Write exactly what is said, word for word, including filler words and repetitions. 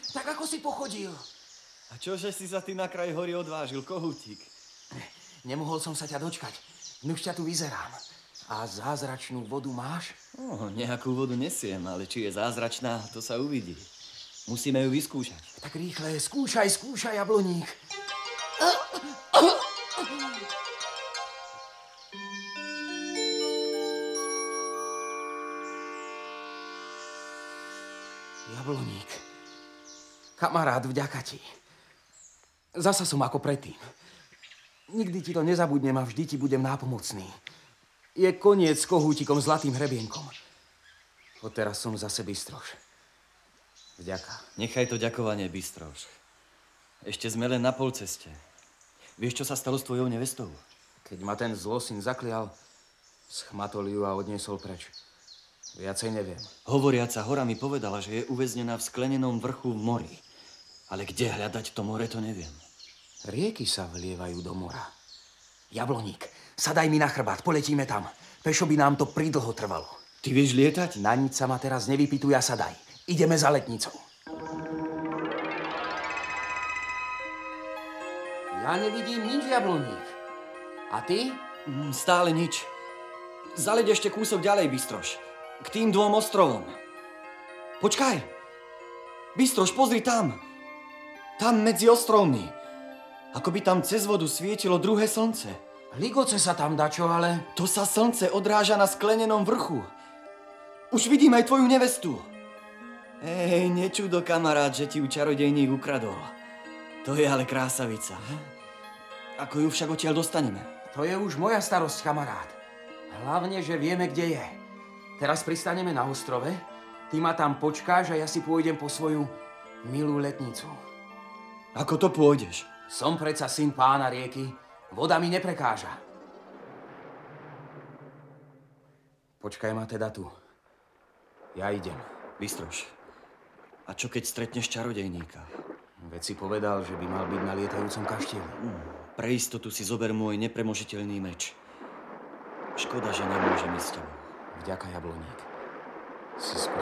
tak ako si pochodil. A čože si sa ty na kraj hory odvážil, kohútik? Nemohol som sa ťa dočkať. Nuž ťa tu vyzerám. A zázračnú vodu máš? Oh, nejakú vodu nesiem, ale či je zázračná, to sa uvidí. Musíme ju vyskúšať. Tak rýchle, skúšaj, skúšaj, jabloník. Jabloník. Kamarát, vďaka ti. Zasa som ako predtým. Nikdy ti to nezabudnem a vždy ti budem nápomocný. Je koniec s kohútikom zlatým hrebienkom. Odteraz som zase Bystroš. Vďaka. Nechaj to ďakovanie, Bystroš. Ešte sme len na polceste. Vieš, čo sa stalo s tvojou nevestou? Keď ma ten zlosyn zaklial, schmatol ju a odniesol preč. Viacej neviem. Hovoriaca hora mi povedala, že je uväznená v sklenenom vrchu v mori. Ale kde hľadať to more, to neviem. Rieky sa vlievajú do mora. Jabloník, sadaj mi na chrbát, poletíme tam. Pešo by nám to pridlho trvalo. Ty vieš lietať? Na nič sa ma teraz nevypýtuj a sadaj. Ideme za letnicou. Ja nevidím nič, Jabloník. A ty? Mm, stále nič. Zaleď ešte kúsok ďalej, Bystroš. K tým dvom ostrovom. Počkaj. Bystroš, pozri tam. Tam medzi ostrovmi. Ako by tam cez vodu svietilo druhé slnce. Ligoce sa tam dačo, ale... To sa slnce odráža na sklenenom vrchu. Už vidím aj tvoju nevestu. Ej, nečudo, kamarát, že ti ju čarodejník ukradol. To je ale krásavica. Ako ju však odtiaľ dostaneme? To je už moja starosť, kamarát. Hlavne, že vieme, kde je. Teraz pristaneme na ostrove, ty ma tam počkáš a ja si pôjdem po svoju milú letnicu. Ako to pôjdeš? Som predsa syn pána rieky. Voda mi neprekáža. Počkaj ma teda tu. Ja idem. Bystroš, a čo keď stretneš čarodejníka? Veď si povedal, že by mal byť na lietajúcom kaštieli. Hmm, pre istotu si zober môj nepremožiteľný meč. Škoda, že nemôžem ísť s tebou. Vďaka, Jabloník. Si